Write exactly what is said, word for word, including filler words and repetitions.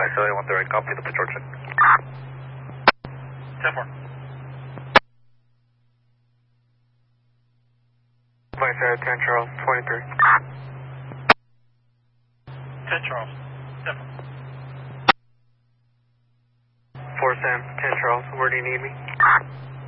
Charlie one thirty, copy the patrol check. ten four. Vice Air ten Charles, twenty-three. ten Charles, ten four. four Sam, ten Charles, where do you need me?